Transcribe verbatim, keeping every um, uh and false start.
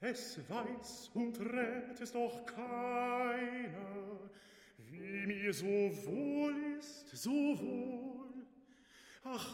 Es weiß und rät es doch keiner, wie mir so wohl ist, so wohl. Ach,